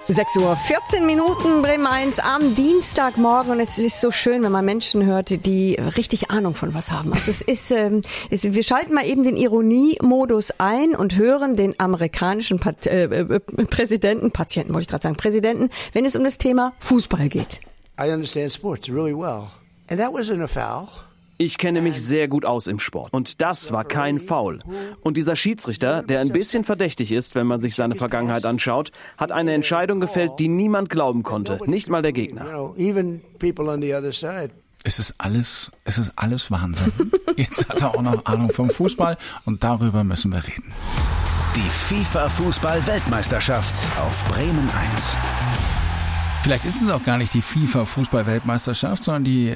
6:14 Uhr, Bremen 1 am Dienstagmorgen. Und es ist so schön, wenn man Menschen hört, die richtig Ahnung von was haben. Also wir schalten mal eben den Ironie-Modus ein und hören den amerikanischen Präsidenten, wenn es um das Thema Fußball geht. I understand sports really well. And that wasn't a foul. Ich kenne mich sehr gut aus im Sport. Und das war kein Foul. Und dieser Schiedsrichter, der ein bisschen verdächtig ist, wenn man sich seine Vergangenheit anschaut, hat eine Entscheidung gefällt, die niemand glauben konnte. Nicht mal der Gegner. Es ist alles Wahnsinn. Jetzt hat er auch noch Ahnung vom Fußball und darüber müssen wir reden. Die FIFA-Fußball-Weltmeisterschaft auf Bremen 1. Vielleicht ist es auch gar nicht die FIFA-Fußball-Weltmeisterschaft, sondern die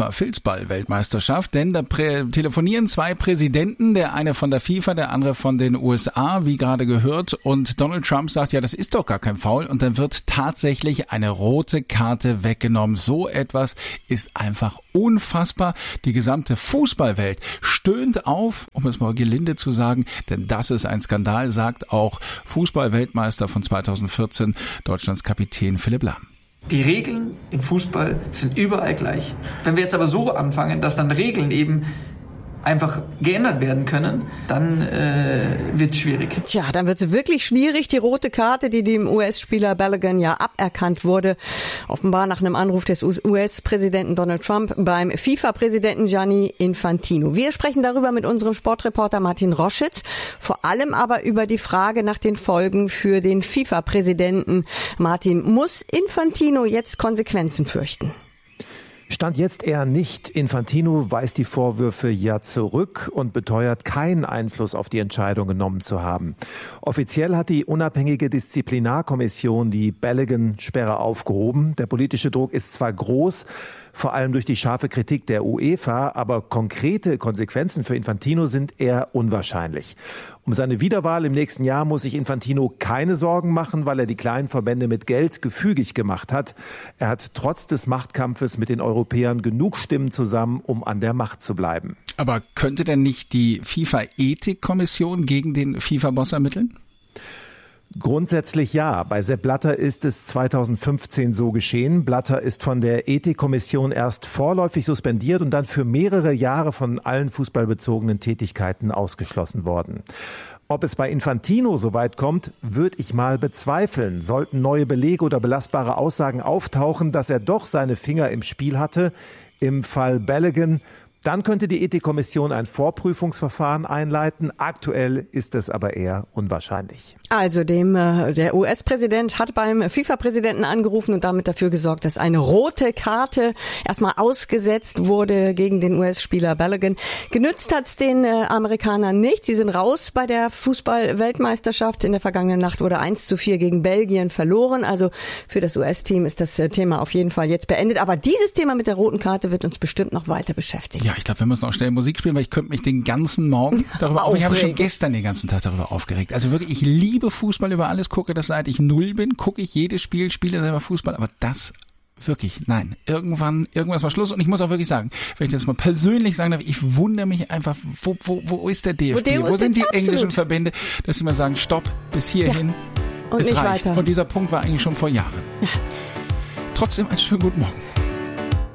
FIFA-Filzball-Weltmeisterschaft, denn da telefonieren zwei Präsidenten, der eine von der FIFA, der andere von den USA, wie gerade gehört, und Donald Trump sagt, ja, das ist doch gar kein Foul, und dann wird tatsächlich eine rote Karte weggenommen. So etwas ist einfach unfassbar. Die gesamte Fußballwelt stöhnt auf, um es mal gelinde zu sagen, denn das ist ein Skandal, sagt auch Fußball-Weltmeister von 2014, Deutschlands Kapitän Philipp Lahm. Die Regeln im Fußball sind überall gleich. Wenn wir jetzt aber so anfangen, dass dann Regeln eben einfach geändert werden können, dann wird es schwierig. Tja, dann wird es wirklich schwierig. Die rote Karte, die dem US-Spieler Balogun ja aberkannt wurde, offenbar nach einem Anruf des US-Präsidenten Donald Trump beim FIFA-Präsidenten Gianni Infantino. Wir sprechen darüber mit unserem Sportreporter Martin Roschitz, vor allem aber über die Frage nach den Folgen für den FIFA-Präsidenten. Martin, muss Infantino jetzt Konsequenzen fürchten? Stand jetzt eher nicht. Infantino weist die Vorwürfe ja zurück und beteuert, keinen Einfluss auf die Entscheidung genommen zu haben. Offiziell hat die unabhängige Disziplinarkommission die Balogun-Sperre aufgehoben. Der politische Druck ist zwar groß, vor allem durch die scharfe Kritik der UEFA, aber konkrete Konsequenzen für Infantino sind eher unwahrscheinlich. Um seine Wiederwahl im nächsten Jahr muss sich Infantino keine Sorgen machen, weil er die kleinen Verbände mit Geld gefügig gemacht hat. Er hat trotz des Machtkampfes mit den Europäern genug Stimmen zusammen, um an der Macht zu bleiben. Aber könnte denn nicht die FIFA-Ethikkommission gegen den FIFA-Boss ermitteln? Grundsätzlich ja. Bei Sepp Blatter ist es 2015 so geschehen. Blatter ist von der Ethikkommission erst vorläufig suspendiert und dann für mehrere Jahre von allen fußballbezogenen Tätigkeiten ausgeschlossen worden. Ob es bei Infantino so weit kommt, würde ich mal bezweifeln. Sollten neue Belege oder belastbare Aussagen auftauchen, dass er doch seine Finger im Spiel hatte, im Fall Balogun, dann könnte die Ethikkommission ein Vorprüfungsverfahren einleiten. Aktuell ist es aber eher unwahrscheinlich. Also der US-Präsident hat beim FIFA-Präsidenten angerufen und damit dafür gesorgt, dass eine rote Karte erstmal ausgesetzt wurde gegen den US-Spieler Balogun. Genützt hat's den Amerikanern nicht. Sie sind raus bei der Fußball-Weltmeisterschaft. In der vergangenen Nacht wurde 1:4 gegen Belgien verloren. Also für das US-Team ist das Thema auf jeden Fall jetzt beendet. Aber dieses Thema mit der roten Karte wird uns bestimmt noch weiter beschäftigen. Ja, ich glaube, wir müssen auch schnell Musik spielen, weil ich könnte mich den ganzen Morgen darüber aufregen. Ich habe schon gestern den ganzen Tag darüber aufgeregt. Also wirklich, ich liebe Fußball über alles, gucke das, seit ich 0 bin, gucke ich jedes Spiel, spiele selber Fußball, aber das wirklich, nein, irgendwas war Schluss. Und ich muss auch wirklich sagen, wenn ich das mal persönlich sagen darf, ich wundere mich einfach, wo ist der DFB? Wo sind die englischen Verbände, dass sie mal sagen, stopp, bis hierhin, und es nicht reicht. weiter. Und dieser Punkt war eigentlich schon vor Jahren. Ja. Trotzdem einen schönen guten Morgen.